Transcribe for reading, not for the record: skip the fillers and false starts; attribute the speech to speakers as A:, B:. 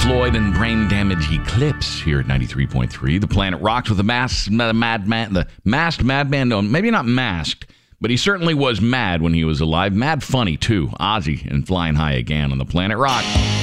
A: Floyd and Brain Damage Eclipse here at 93.3. The Planet rocks with the masked madman. No, maybe not masked, but he certainly was mad when he was alive. Mad funny, too. Ozzy and Flying High Again on the Planet Rock.